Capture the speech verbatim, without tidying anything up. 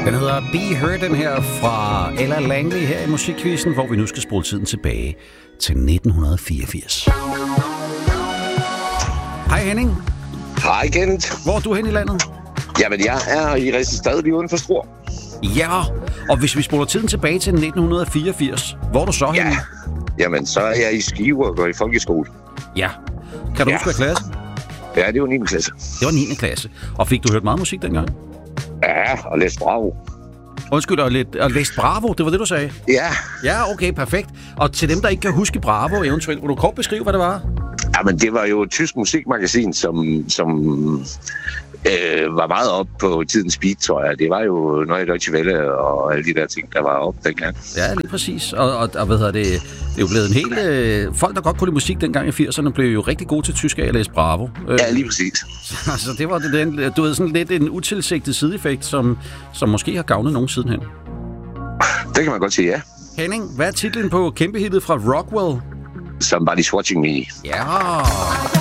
Den hedder Be Heard, den her fra Ella Langley her i Musikquizzen, hvor vi nu skal spole tiden tilbage til nitten fireogfirs. Hej Henning. Hej Kent. Hvor er du hen i landet? Jamen, jeg er i Ringsted lige uden for Struer. Ja, og hvis vi spoler tiden tilbage til nitten fireogfirs, hvor er du så henne? Ja, jamen så er jeg i Skive og går i folkeskole. Ja. Kan du Ja. huske, hvad klasse? Ja, det var niende klasse. Det var niende klasse. Og fik du hørt meget musik dengang? Ja, og læst Bravo. Undskyld, og, lidt, og læst Bravo, det var det, du sagde? Ja, Ja, okay, perfekt. Og til dem, der ikke kan huske Bravo eventuelt, vil du kort beskrive, hvad det var? jamen det var jo et tysk musikmagasin, som, som øh, var meget op på tidens beat, tror jeg. Det var jo Neue Deutsche Welle og alle de der ting, der var op dengang. Ja, lige præcis. Og, og, og hvad hedder det? Det er jo blevet en hel... Øh, folk, der godt kunne lide musik dengang i firserne, blev jo rigtig gode til tysk af at læse Bravo. Øh, Ja, lige præcis. altså, det var det, den, du ved, sådan lidt en utilsigtet sideeffekt, som, som måske har gavnet nogen sidenhen. Det kan man godt sige, ja. Henning, hvad er titlen på kæmpehittet fra Rockwell? Somebody's Watching Me. Ja...